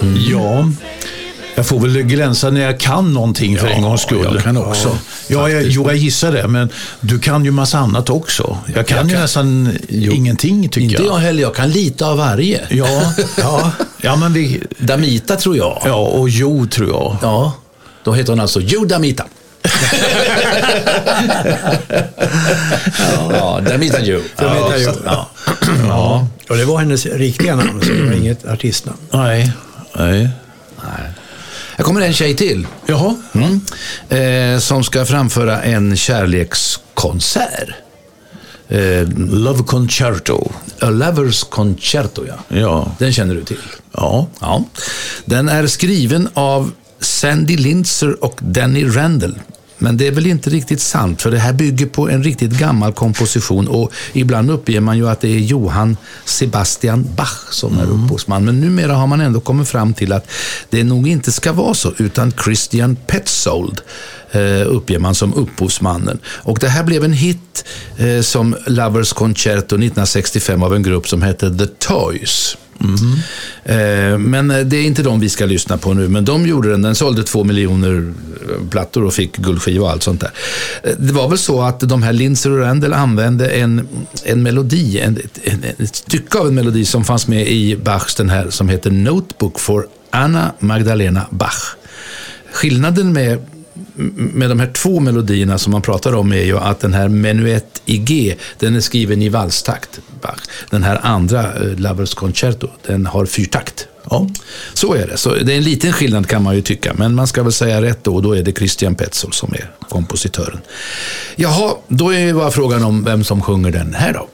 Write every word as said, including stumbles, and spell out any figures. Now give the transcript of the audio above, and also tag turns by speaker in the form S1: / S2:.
S1: Mm. Ja, jag får väl glänsa när jag kan någonting för
S2: ja,
S1: en gångs skull.
S2: Jag kan också.
S1: Ja, jag, jo, jag gissar det, men du kan ju massa annat också. Jag kan jag ju kan, nästan jo, ingenting, tycker
S2: inte
S1: jag.
S2: Inte jag heller, jag kan lite av varje.
S1: Ja, ja, ja men vi...
S2: Damita tror jag.
S1: Ja, och Jo tror jag.
S2: Ja, då heter hon alltså Jo Damita. ja, Damita Jo.
S3: Damita Jo.
S2: Ja.
S3: Ja. Och det var hennes riktiga namn, så det var inget artistnamn.
S1: Nej, nej.
S2: Nej. Jag kommer en tjej till.
S1: Jaha.
S2: Mm. Eh, som ska framföra en kärlekskonsert.
S1: Eh, Love Concerto.
S2: A Lover's Concerto, ja.
S1: Ja.
S2: Den känner du till.
S1: Ja.
S2: Ja. Den är skriven av Sandy Linzer och Danny Randall. Men det är väl inte riktigt sant, för det här bygger på en riktigt gammal komposition, och ibland uppger man ju att det är Johann Sebastian Bach som är upphovsman. Men numera har man ändå kommit fram till att det nog inte ska vara så, utan Christian Petzold eh, uppger man som upphovsmannen. Och det här blev en hit eh, som Lover's Concerto nittonhundrasextiofem av en grupp som heter The Toys. Mm. Eh, men det är inte de vi ska lyssna på nu, men de gjorde den, den sålde två miljoner plattor och fick guldskiva och allt sånt där. Det var väl så att de här Linzer och Randall använde en, en melodi, en, en, ett stycke av en melodi som fanns med i Bachs den här som heter Notebook for Anna Magdalena Bach. Skillnaden med med de här två melodierna som man pratar om är ju att den här Menuett i G, den är skriven i valstakt, Bach. Den här andra, uh, Lover's Concerto, den har fyrtakt. Ja, så är det. Så det är en liten skillnad kan man ju tycka, men man ska väl säga rätt då, då är det Christian Petzold som är kompositören. Jaha, då är ju bara frågan om vem som sjunger den här då.